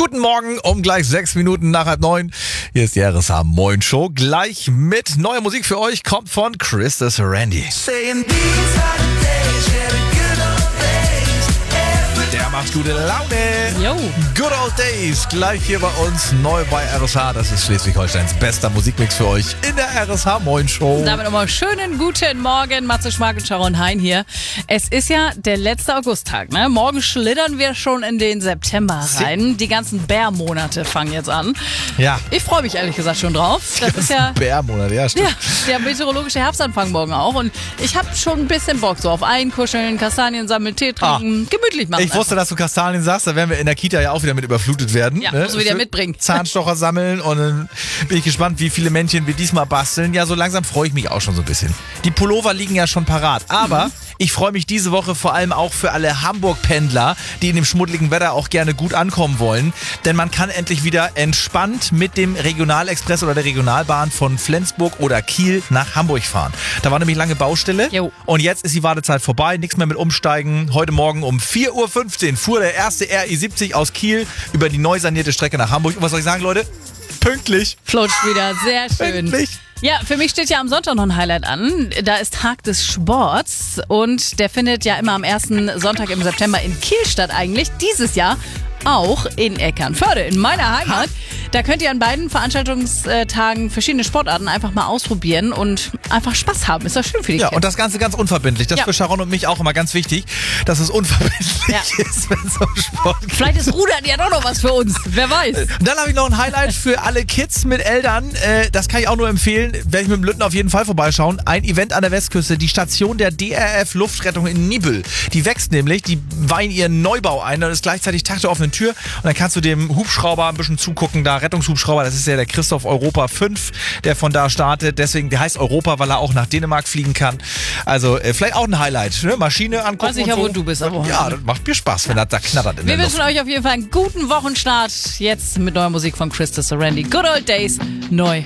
Guten Morgen, um gleich 6 Minuten nach 8:30. Hier ist die RSH Moin Show. Gleich mit neuer Musik für euch kommt von Christus Randy. Der macht gute Laune. Yo. Good Old Days. Gleich hier bei uns neu bei RSH. Das ist Schleswig-Holsteins bester Musikmix für euch in der RSH Moin Show. Damit nochmal schönen guten Morgen, Matze Schmark und Sharon Hein hier. Es ist ja der letzte Augusttag, ne? Morgen schlittern wir schon in den September rein. Die ganzen Bärmonate fangen jetzt an. Ja. Ich freue mich ehrlich gesagt schon drauf. Das ist ja Bärmonat, ja, stimmt. ja, der meteorologische Herbstanfang morgen auch. Und ich habe schon ein bisschen Bock so auf Einkuscheln, Kastanien sammeln, Tee trinken, gemütlich machen. Ich wusste, dass du Kastanien sagst, da werden wir in der Kita ja auch wieder mit überflutet werden. Ja, ne? musst du wieder mitbringen. Zahnstocher sammeln und dann bin ich gespannt, wie viele Männchen wir diesmal basteln. Ja, so langsam freue ich mich auch schon so ein bisschen. Die Pullover liegen ja schon parat, aber ich freue mich diese Woche vor allem auch für alle Hamburg-Pendler, die in dem schmuddeligen Wetter auch gerne gut ankommen wollen. Denn man kann endlich wieder entspannt mit dem Regionalexpress oder der Regionalbahn von Flensburg oder Kiel nach Hamburg fahren. Da war nämlich lange Baustelle. Jo. Und jetzt ist die Wartezeit vorbei, nichts mehr mit Umsteigen. Heute Morgen um 4:15 Uhr fuhr der erste RE70 aus Kiel über die neu sanierte Strecke nach Hamburg. Und was soll ich sagen, Leute? Pünktlich. Flutscht wieder, sehr schön. Pünktlich. Ja, für mich steht ja am Sonntag noch ein Highlight an. Da ist Tag des Sports und der findet ja immer am ersten Sonntag im September in Kiel statt eigentlich. Dieses Jahr auch in Eckernförde, in meiner Heimat. Da könnt ihr an beiden Veranstaltungstagen verschiedene Sportarten einfach mal ausprobieren und einfach Spaß haben. Ist doch schön für die Ja, Kids. und das Ganze ganz unverbindlich. Das ist für Sharon und mich auch immer ganz wichtig, dass es unverbindlich ist, wenn es um Sport geht. Vielleicht ist Rudern ja doch noch was für uns. Wer weiß. Dann habe ich noch ein Highlight für alle Kids mit Eltern. Das kann ich auch nur empfehlen. Werde ich mit dem Lütten auf jeden Fall vorbeischauen. Ein Event an der Westküste. Die Station der DRF Luftrettung in Nibel. Die wächst nämlich. Die weihen ihren Neubau ein. Da ist gleichzeitig Tag der offenen Tür. Und dann kannst du dem Hubschrauber ein bisschen zugucken. Da Rettungshubschrauber. Das ist ja der Christoph Europa 5, der von da startet. Deswegen, der heißt Europa, weil er auch nach Dänemark fliegen kann. Also vielleicht auch ein Highlight. Ne? Maschine angucken. Weiß ich ja, und so. wo du bist. Aber Ja, das macht mir Spaß, wenn das da knattert in wir der Luft. wünschen euch auf jeden Fall einen guten Wochenstart. Jetzt mit neuer Musik von Christus Randy. Good Old Days. Neu